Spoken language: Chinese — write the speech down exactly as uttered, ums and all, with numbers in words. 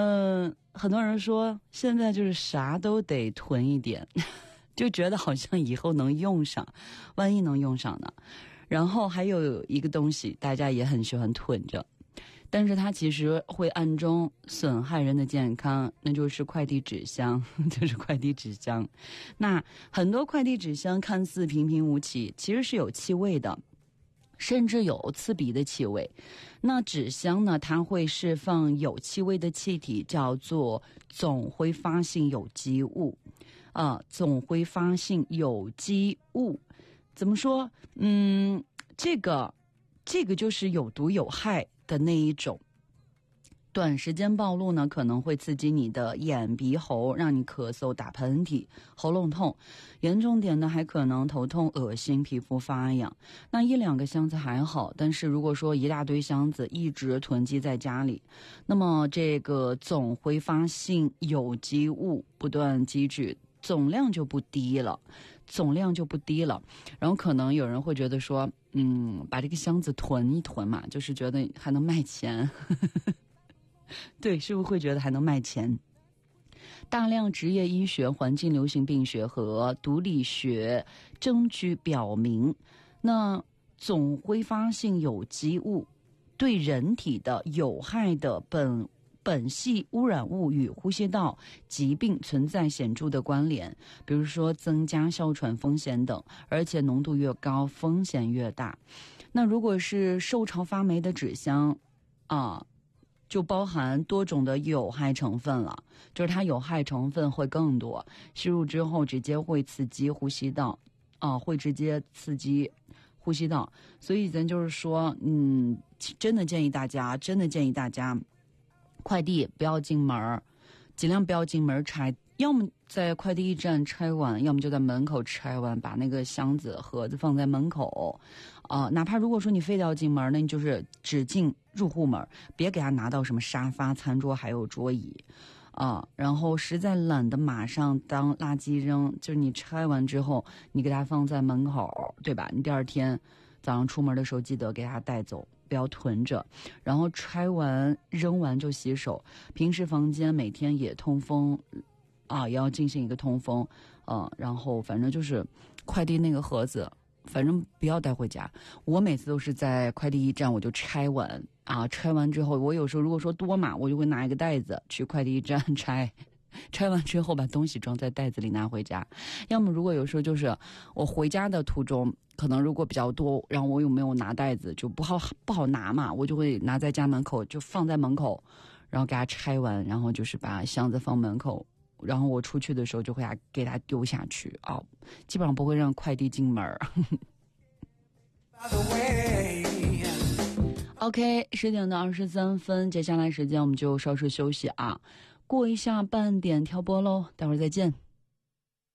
嗯、呃，很多人说现在就是啥都得囤一点，就觉得好像以后能用上，万一能用上呢。然后还有一个东西大家也很喜欢囤着，但是它其实会暗中损害人的健康，那就是快递纸箱，就是快递纸箱。那很多快递纸箱看似平平无奇，其实是有气味的，甚至有刺鼻的气味。那纸箱呢，它会释放有气味的气体，叫做总挥发性有机物。啊、呃，总挥发性有机物怎么说？嗯，这个这个就是有毒有害的那一种。短时间暴露呢，可能会刺激你的眼鼻喉，让你咳嗽、打喷嚏、喉咙痛，严重点呢还可能头痛、恶心、皮肤发痒。那一两个箱子还好，但是如果说一大堆箱子一直囤积在家里，那么这个总挥发性有机物不断积聚，总量就不低了，总量就不低了。然后可能有人会觉得说，嗯，把这个箱子囤一囤嘛，就是觉得还能卖钱。对，是不是会觉得还能卖钱？大量职业医学、环境流行病学和毒理学证据表明，那总挥发性有机物对人体的有害的本本系污染物与呼吸道疾病存在显著的关联，比如说增加哮喘风险等，而且浓度越高，风险越大。那如果是受潮发霉的纸箱啊，就包含多种的有害成分了，就是它有害成分会更多，吸入之后直接会刺激呼吸道啊，会直接刺激呼吸道。所以咱就是说，嗯，真的建议大家，真的建议大家，快递不要进门，尽量不要进门拆，要么在快递驿站拆完，要么就在门口拆完，把那个箱子盒子放在门口啊、呃。哪怕如果说你非得要进门，那你就是只进入户门，别给他拿到什么沙发、餐桌还有桌椅啊。然后实在懒得马上当垃圾扔，就是你拆完之后，你给它放在门口，对吧？你第二天早上出门的时候记得给它带走，不要囤着。然后拆完扔完就洗手，平时房间每天也通风啊，也要进行一个通风，呃，然后反正就是快递那个盒子，反正不要带回家。我每次都是在快递驿站，我就拆完啊，拆完之后，我有时候如果说多嘛，我就会拿一个袋子去快递驿站拆，拆完之后把东西装在袋子里拿回家。要么如果有时候就是我回家的途中，可能如果比较多，然后我有没有拿袋子就不好不好拿嘛，我就会拿在家门口，就放在门口，然后给它拆完，然后就是把箱子放门口。然后我出去的时候就会给它丢下去啊、哦，基本上不会让快递进门。OK， 十点的二十三分，接下来时间我们就稍事休息啊，过一下半点挑拨喽，待会儿再见。